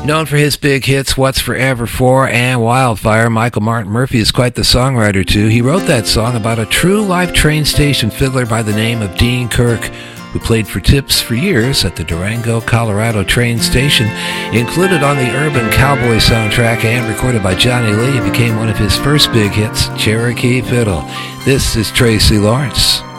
Known for his big hits What's Forever For and Wildfire, Michael Martin Murphey is quite the songwriter too. He wrote that song about a true live train station fiddler by the name of Dean Kirk, who played for tips for years at the Durango, Colorado train station. Included on the Urban Cowboy soundtrack and recorded by Johnny Lee, it became one of his first big hits, Cherokee Fiddle. This is Tracy Lawrence.